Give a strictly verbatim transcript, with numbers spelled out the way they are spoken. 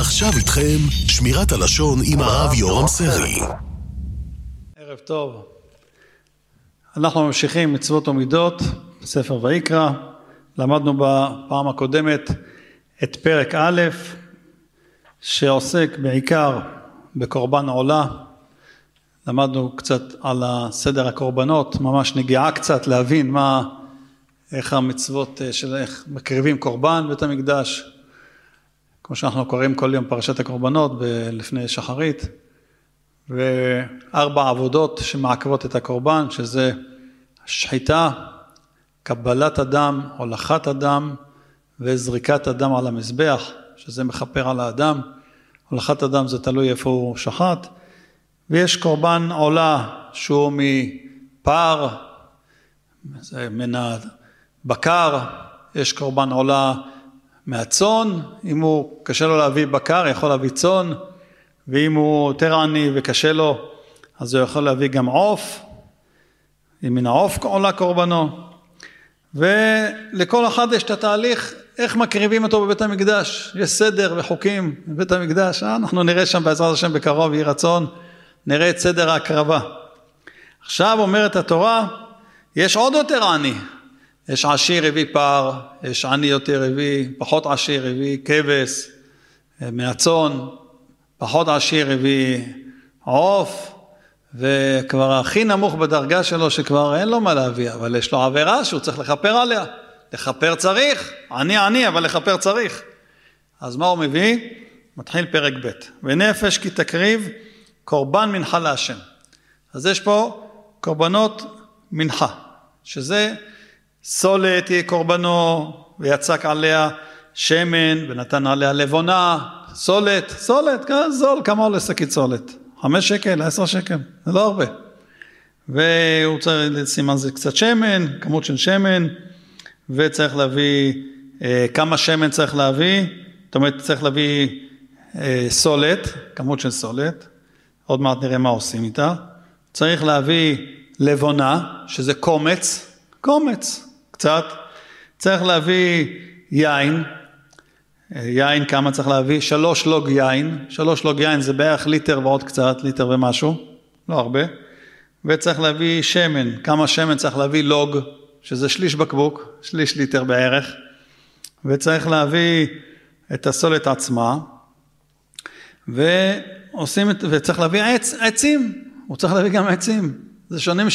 עכשיו איתכם שמירת הלשון עם הרב יורם סרי. ערב טוב. אנחנו ממשיכים מצוות ומידות, ספר ויקרא. למדנו בפעם הקודמת את פרק א', שעוסק בעיקר בקורבן עולה. למדנו קצת על סדר הקורבנות, ממש נגיעה קצת להבין מה, איך המצוות של איך מקריבים קורבן בית המקדש. כמו שאנחנו קוראים כל יום פרשת הקורבנות לפני שחרית, וארבע עבודות שמעכבות את הקורבן, שזה שחיטה, קבלת אדם, הולכת אדם, וזריקת אדם על המזבח, שזה מחפר על האדם. הולכת אדם זה תלוי איפה הוא שחט, ויש קורבן עולה שהוא מפר, זה מן הבקר, יש קורבן עולה מהצאן, אם הוא קשה לו להביא בקר, יכול להביא צאן, ואם הוא יותר עני וקשה לו, אז הוא יכול להביא גם עוף, אם מן העוף עולה קורבנו, ולכל אחד יש את התהליך, איך מקריבים אותו בבית המקדש, יש סדר וחוקים בבית המקדש, אנחנו נראה שם בעזרת השם בקרוב, יהי רצון, נראה את סדר ההקרבה. עכשיו אומרת התורה, יש עוד יותר עני, יש עשיר הביא פר, יש עני יותר הביא, פחות עשיר הביא כבש, מהצאן, פחות עשיר הביא עוף, וכבר הכי נמוך בדרגה שלו שכבר אין לו מה להביא, אבל יש לו עבירה שהוא צריך לחפר עליה, לחפר צריך, עני עני אבל לחפר צריך. אז מה הוא מביא? מתחיל פרק ב', ונפש כי תקריב קורבן מנחה להשם. אז יש פה קורבנות מנחה, שזה סולת היא קורבנו, ויצק עליה שמן, ונתן עליה לבונה, סולת, סולת, זול, כמה עולה שקית סולת? חמש שקל, עשר שקל, זה לא הרבה. והוא צריך לשים על זה קצת שמן, כמות של שמן, וצריך להביא, אה, כמה שמן צריך להביא, זאת אומרת צריך להביא אה, סולת, כמות של סולת, עוד מעט נראה מה עושים איתה, צריך להביא לבונה, שזה קומץ, קומץ, קצת, צריך להביא יין, יין כמה צריך להביא? שלוש לוג יין, שלוש לוג יין זה בערך ליטר ועוד קצת, ליטר ומשהו, לא הרבה, וצריך להביא שמן, כמה שמן צריך להביא? לוג, שזה שליש בקבוק, שליש ליטר בערך, וצריך להביא את הסולת עצמה, ועושים, וצריך להביא עץ, עצים, הוא צריך להביא גם עצים, זה שונים